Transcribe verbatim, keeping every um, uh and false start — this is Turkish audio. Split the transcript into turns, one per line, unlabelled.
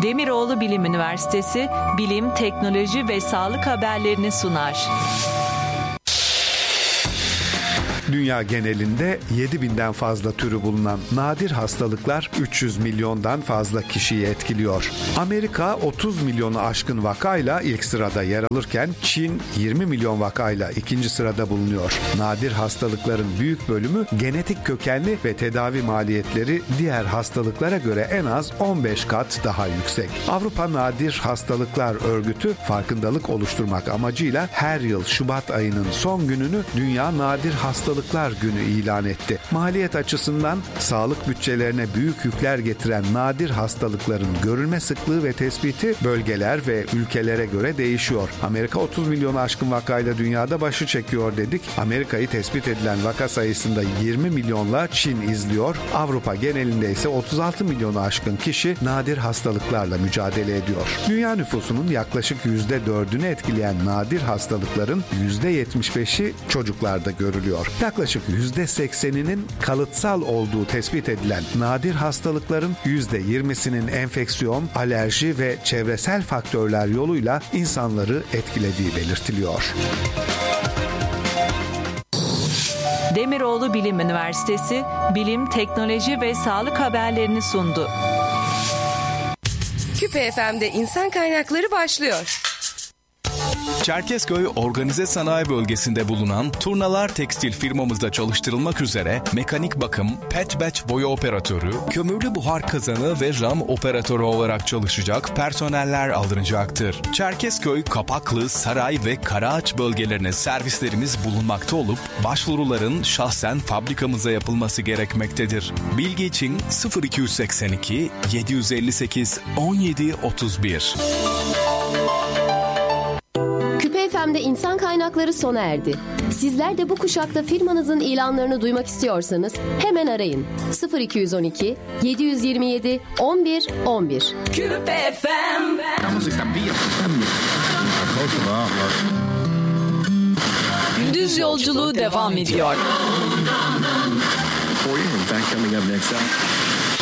Demiroğlu Bilim Üniversitesi bilim, teknoloji ve sağlık haberlerini sunar.
Dünya genelinde yedi binden fazla türü bulunan nadir hastalıklar üç yüz milyondan fazla kişiyi etkiliyor. Amerika otuz milyonu aşkın vakayla ilk sırada yer alırken Çin yirmi milyon vakayla ikinci sırada bulunuyor. Nadir hastalıkların büyük bölümü genetik kökenli ve tedavi maliyetleri diğer hastalıklara göre en az on beş kat daha yüksek. Avrupa Nadir Hastalıklar Örgütü farkındalık oluşturmak amacıyla her yıl Şubat ayının son gününü Dünya Nadir Hastalıklar Günü ilan etti. Maliyet açısından sağlık bütçelerine büyük yükler getiren nadir hastalıkların görülme sıklığı ve tespiti bölgeler ve ülkelere göre değişiyor. Amerika otuz milyonu aşkın vakayla dünyada başı çekiyor dedik. Amerika'yı tespit edilen vaka sayısında yirmi milyonla Çin izliyor. Avrupa genelinde ise otuz altı milyonu aşkın kişi nadir hastalıklarla mücadele ediyor. Dünya nüfusunun yaklaşık yüzde dördünü etkileyen nadir hastalıkların yüzde yetmiş beşi çocuklarda görülüyor. Yaklaşık yüzde sekseninin kalıtsal olduğu tespit edilen nadir hastalıkların yüzde yirmisinin enfeksiyon, alerji ve çevresel faktörler yoluyla insanları etkilediği belirtiliyor.
Demiroğlu Bilim Üniversitesi bilim, teknoloji ve sağlık haberlerini sundu.
Küpe F M'de insan kaynakları başlıyor.
Çerkezköy Organize Sanayi Bölgesi'nde bulunan Turnalar Tekstil firmamızda çalıştırılmak üzere mekanik bakım, pet batch boya operatörü, kömürlü buhar kazanı ve ram operatörü olarak çalışacak personeller alınacaktır. Çerkezköy, Kapaklı, Saray ve Karaağaç bölgelerine servislerimiz bulunmakta olup başvuruların şahsen fabrikamıza yapılması gerekmektedir. Bilgi için sıfır iki seksen iki yedi yüz elli sekiz on yedi otuz bir.
Küpe F M'de insan kaynakları sona erdi. Sizler de bu kuşakta firmanızın ilanlarını duymak istiyorsanız hemen arayın. sıfır iki on iki yedi yüz yirmi yedi on bir on bir.
Küpe F M.
Gündüz yolculuğu devam ediyor.
For you. In fact, coming up next up.